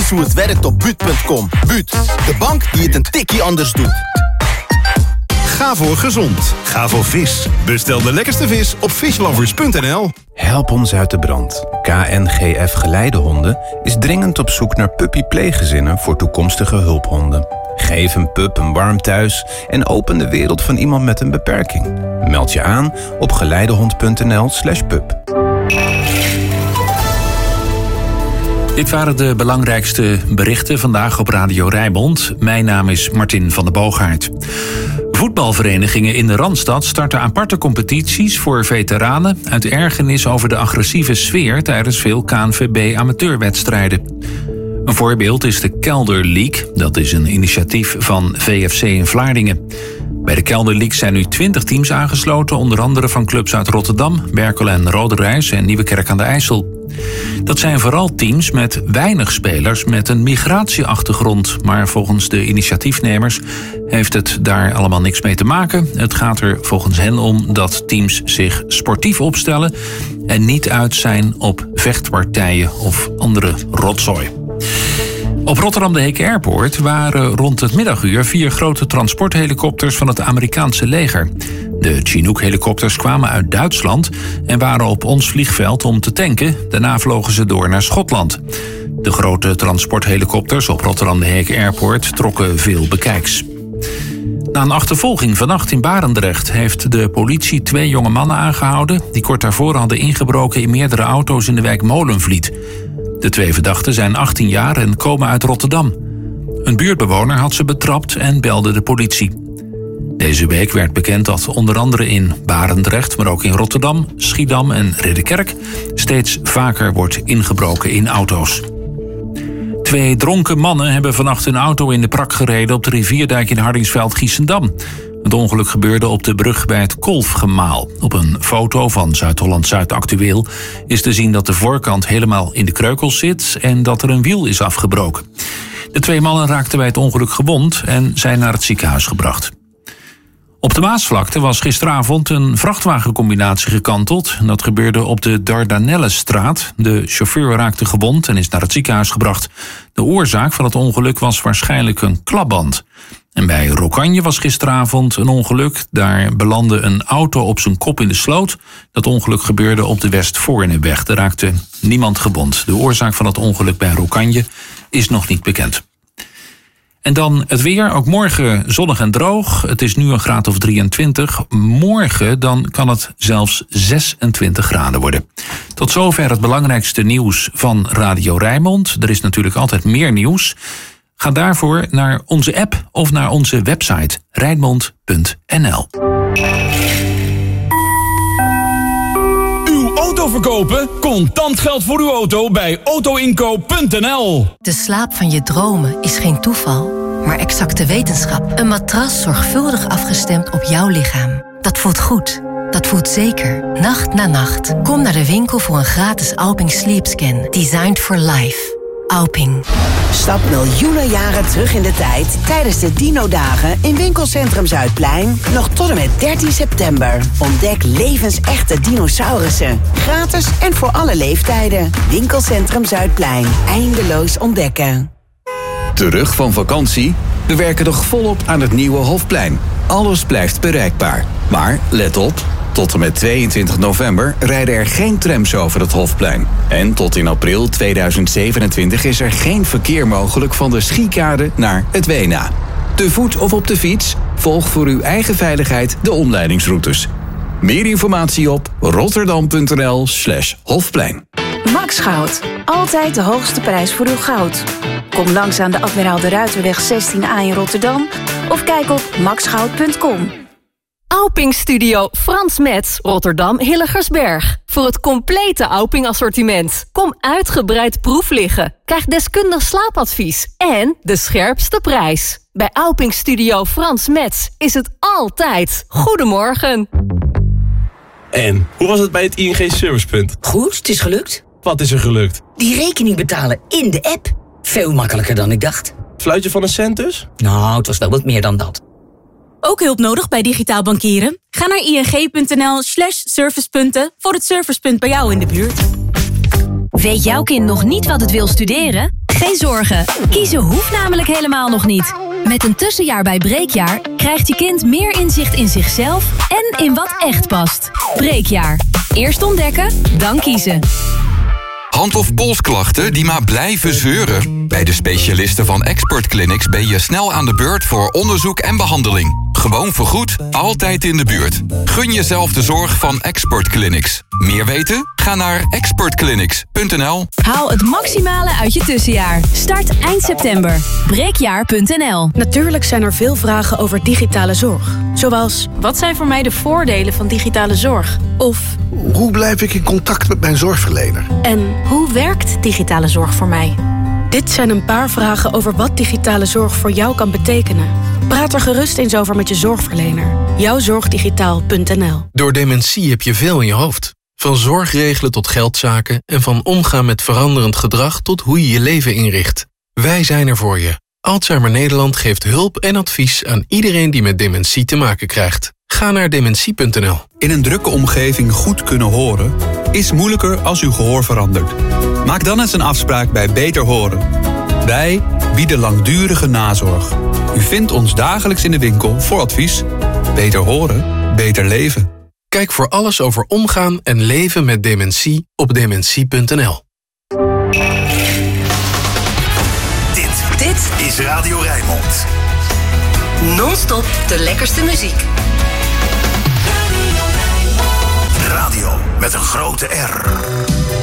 eens hoe het werkt op Buut.com. Buut, de bank die het een tikkie anders doet. Ga voor gezond. Ga voor vis. Bestel de lekkerste vis op fishlovers.nl. Help ons uit de brand. KNGF Geleidehonden is dringend op zoek naar puppy-pleeggezinnen voor toekomstige hulphonden. Geef een pup een warm thuis en open de wereld van iemand met een beperking. Meld je aan op geleidehond.nl/pup. Dit waren de belangrijkste berichten vandaag op Radio Rijnmond. Mijn naam is Martin van der Boogaard. Voetbalverenigingen in de Randstad starten aparte competities voor veteranen uit ergernis over de agressieve sfeer tijdens veel KNVB-amateurwedstrijden. Een voorbeeld is de Kelder League. Dat is een initiatief van VFC in Vlaardingen. Bij de Kelder League zijn nu 20 teams aangesloten, onder andere van clubs uit Rotterdam, Berkel en Roderijs en Nieuwekerk aan de IJssel. Dat zijn vooral teams met weinig spelers met een migratieachtergrond. Maar volgens de initiatiefnemers heeft het daar allemaal niks mee te maken. Het gaat er volgens hen om dat teams zich sportief opstellen en niet uit zijn op vechtpartijen of andere rotzooi. Op Rotterdam de Heek Airport waren rond het middaguur 4 grote transporthelikopters van het Amerikaanse leger. De Chinook-helikopters kwamen uit Duitsland en waren op ons vliegveld om te tanken. Daarna vlogen ze door naar Schotland. De grote transporthelikopters op Rotterdam de Heek Airport trokken veel bekijks. Na een achtervolging vannacht in Barendrecht heeft de politie 2 jonge mannen aangehouden die kort daarvoor hadden ingebroken in meerdere auto's in de wijk Molenvliet. De 2 verdachten zijn 18 jaar en komen uit Rotterdam. Een buurtbewoner had ze betrapt en belde de politie. Deze week werd bekend dat onder andere in Barendrecht, maar ook in Rotterdam, Schiedam en Ridderkerk steeds vaker wordt ingebroken in auto's. 2 dronken mannen hebben vannacht een auto in de prak gereden op de rivierdijk in Hardingsveld-Giessendam. Het ongeluk gebeurde op de brug bij het Kolfgemaal. Op een foto van Zuid-Holland-Zuid Actueel is te zien dat de voorkant helemaal in de kreukels zit en dat er een wiel is afgebroken. De 2 mannen raakten bij het ongeluk gewond en zijn naar het ziekenhuis gebracht. Op de Maasvlakte was gisteravond een vrachtwagencombinatie gekanteld. Dat gebeurde op de Dardanellenstraat. De chauffeur raakte gewond en is naar het ziekenhuis gebracht. De oorzaak van het ongeluk was waarschijnlijk een klapband. En bij Rokanje was gisteravond een ongeluk. Daar belandde een auto op zijn kop in de sloot. Dat ongeluk gebeurde op de Westvoorneweg. Er raakte niemand gewond. De oorzaak van het ongeluk bij Rokanje is nog niet bekend. En dan het weer. Ook morgen zonnig en droog. Het is nu een graad of 23. Morgen dan kan het zelfs 26 graden worden. Tot zover het belangrijkste nieuws van Radio Rijnmond. Er is natuurlijk altijd meer nieuws. Ga daarvoor naar onze app of naar onze website rijnmond.nl. Uw auto verkopen? Contant geld voor uw auto bij autoinkoop.nl. De slaap van je dromen is geen toeval, maar exacte wetenschap. Een matras zorgvuldig afgestemd op jouw lichaam. Dat voelt goed. Dat voelt zeker. Nacht na nacht. Kom naar de winkel voor een gratis Alping Sleep Scan. Designed for life. Alping. Stap miljoenen jaren terug in de tijd tijdens de Dino-dagen in Winkelcentrum Zuidplein. Nog tot en met 13 september. Ontdek levensechte dinosaurussen. Gratis en voor alle leeftijden. Winkelcentrum Zuidplein. Eindeloos ontdekken. Terug van vakantie? We werken nog volop aan het nieuwe Hofplein. Alles blijft bereikbaar. Maar let op, tot en met 22 november rijden er geen trams over het Hofplein. En tot in april 2027 is er geen verkeer mogelijk van de Schiekade naar het Wena. Te voet of op de fiets? Volg voor uw eigen veiligheid de omleidingsroutes. Meer informatie op rotterdam.nl/Hofplein. Max Goud. Altijd de hoogste prijs voor uw goud. Kom langs aan de Admiraal de Ruiterweg 16A in Rotterdam of kijk op maxgoud.com. Alping Studio Frans Metz, Rotterdam Hilligersberg. Voor het complete Alping assortiment. Kom uitgebreid proef liggen. Krijg deskundig slaapadvies en de scherpste prijs. Bij Alping Studio Frans Metz is het altijd. Goedemorgen. En, hoe was het bij het ING Servicepunt? Goed, het is gelukt. Wat is er gelukt? Die rekening betalen in de app. Veel makkelijker dan ik dacht. Fluitje van een cent dus? Nou, het was wel wat meer dan dat. Ook hulp nodig bij digitaal bankieren? Ga naar ing.nl/servicepunten voor het servicepunt bij jou in de buurt. Weet jouw kind nog niet wat het wil studeren? Geen zorgen, kiezen hoeft namelijk helemaal nog niet. Met een tussenjaar bij Breekjaar krijgt je kind meer inzicht in zichzelf en in wat echt past. Breekjaar. Eerst ontdekken, dan kiezen. Hand- of polsklachten die maar blijven zeuren? Bij de specialisten van Expert Clinics ben je snel aan de beurt voor onderzoek en behandeling. Gewoon vergoed, altijd in de buurt. Gun jezelf de zorg van Expert Clinics. Meer weten? Ga naar expertclinics.nl. Haal het maximale uit je tussenjaar. Start eind september. Breekjaar.nl. Natuurlijk zijn er veel vragen over digitale zorg. Zoals, wat zijn voor mij de voordelen van digitale zorg? Of, hoe blijf ik in contact met mijn zorgverlener? En hoe werkt digitale zorg voor mij? Dit zijn een paar vragen over wat digitale zorg voor jou kan betekenen. Praat er gerust eens over met je zorgverlener. Jouwzorgdigitaal.nl. Door dementie heb je veel in je hoofd. Van zorgregelen tot geldzaken en van omgaan met veranderend gedrag tot hoe je je leven inricht. Wij zijn er voor je. Alzheimer Nederland geeft hulp en advies aan iedereen die met dementie te maken krijgt. Ga naar dementie.nl. In een drukke omgeving goed kunnen horen is moeilijker als uw gehoor verandert. Maak dan eens een afspraak bij Beter Horen. Wij bieden langdurige nazorg. U vindt ons dagelijks in de winkel voor advies. Beter horen, beter leven. Kijk voor alles over omgaan en leven met dementie op dementie.nl. Dit is Radio Rijnmond. Non-stop de lekkerste muziek. Radio met een grote R.